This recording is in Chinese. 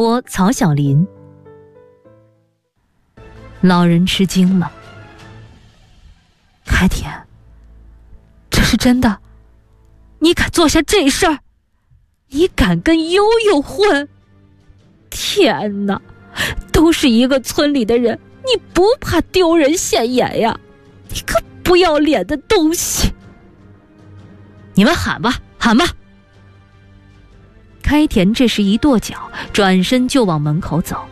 播曹晓林。老人吃惊了。开田，这是真的？你敢做下这事儿？你敢跟悠悠混？天哪，都是一个村里的人，你不怕丢人现眼呀？你个不要脸的东西！你们喊吧，喊吧！开田这时一跺脚，转身就往门口走。